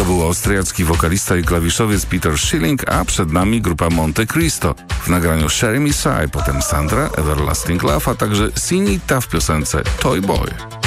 był austriacki wokalista i klawiszowiec Peter Schilling, a przed nami grupa Monte Cristo w nagraniu Sherry Me Sigh, potem Sandra, Everlasting Love, a także Sinita w piosence Toy Boy.